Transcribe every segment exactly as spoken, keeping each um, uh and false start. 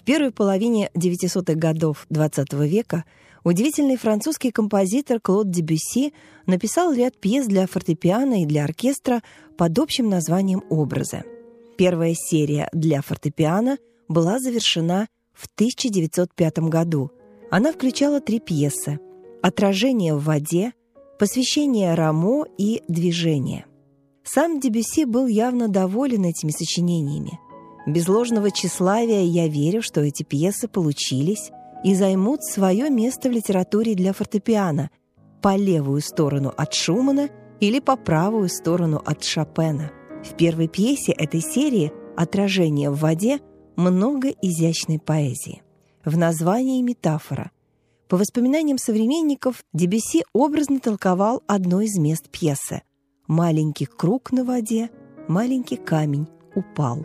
В первой половине девятисотых годов двадцатого века удивительный французский композитор Клод Дебюсси написал ряд пьес для фортепиано и для оркестра под общим названием «Образы». Первая серия для фортепиано была завершена в тысяча девятьсот пятом году. Она включала три пьесы: «Отражение в воде», «Посвящение Рамо» и «Движение». Сам Дебюсси был явно доволен этими сочинениями. Без ложного тщеславия я верю, что эти пьесы получились и займут свое место в литературе для фортепиано по левую сторону от Шумана или по правую сторону от Шопена. В первой пьесе этой серии «Отражение в воде» много изящной поэзии. В названии метафора. По воспоминаниям современников, Дебюсси образно толковал одно из мест пьесы: «Маленький круг на воде, маленький камень упал».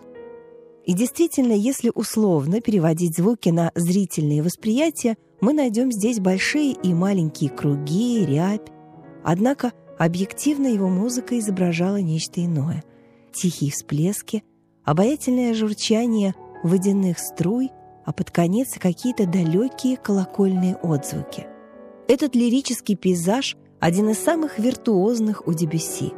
И действительно, если условно переводить звуки на зрительные восприятия, мы найдем здесь большие и маленькие круги, рябь. Однако объективно его музыка изображала нечто иное: тихие всплески, обаятельное журчание водяных струй, а под конец какие-то далекие колокольные отзвуки. Этот лирический пейзаж – один из самых виртуозных у Дебюсси.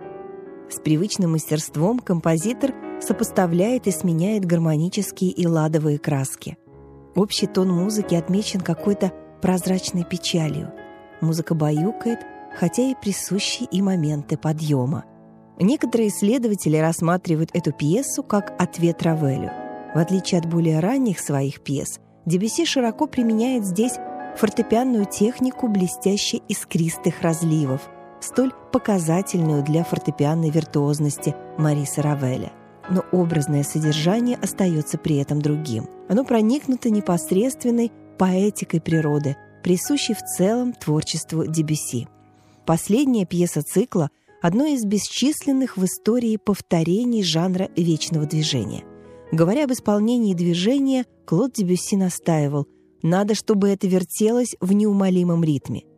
С привычным мастерством композитор сопоставляет и сменяет гармонические и ладовые краски. Общий тон музыки отмечен какой-то прозрачной печалью. Музыка баюкает, хотя и присущи и моменты подъема. Некоторые исследователи рассматривают эту пьесу как ответ Равелю. В отличие от более ранних своих пьес, Дебюсси широко применяет здесь фортепианную технику блестяще искристых разливов, столь показательную для фортепианной виртуозности Мариса Равеля. Но образное содержание остается при этом другим. Оно проникнуто непосредственной поэтикой природы, присущей в целом творчеству Дебюсси. Последняя пьеса цикла – одно из бесчисленных в истории повторений жанра вечного движения. Говоря об исполнении движения, Клод Дебюсси настаивал: надо, чтобы это вертелось в неумолимом ритме.